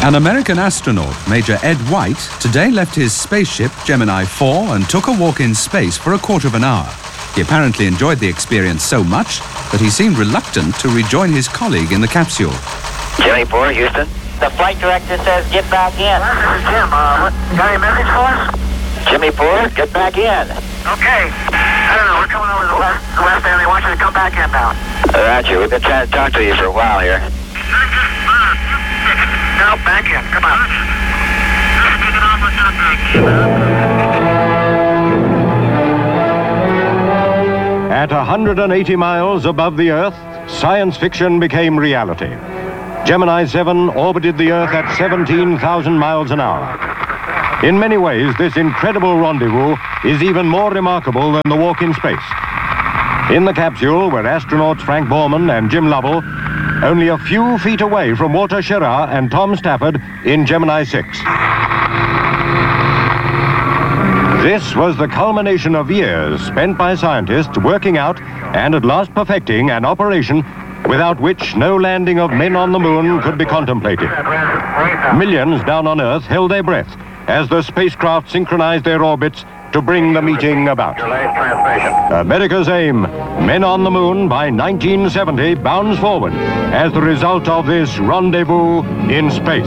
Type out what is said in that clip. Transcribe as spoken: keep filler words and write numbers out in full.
An American astronaut, Major Ed White, today left his spaceship, Gemini four, and took a walk in space for a quarter of an hour. He apparently enjoyed the experience so much that he seemed reluctant to rejoin his colleague in the capsule. Gemini four, Houston. The flight director says get back in. This is Jim. Uh, what, got any message for us? Gemini four, get back in. Okay. I don't know. We're coming over the west, the west end. They want you to come back in now. Roger. We've been trying to talk to you for a while here. No, back in. Come on. At one hundred eighty miles above the Earth, science fiction became reality. Gemini seven orbited the Earth at seventeen thousand miles an hour. In many ways, this incredible rendezvous is even more remarkable than the walk in space. In the capsule were astronauts Frank Borman and Jim Lovell, only a few feet away from Walter Schirra and Tom Stafford in Gemini six. This was the culmination of years spent by scientists working out and at last perfecting an operation without which no landing of men on the moon could be contemplated. Millions down on Earth held their breath as the spacecraft synchronized their orbits to bring the meeting about. America's aim, men on the moon by nineteen seventy, bounds forward as the result of this rendezvous in space.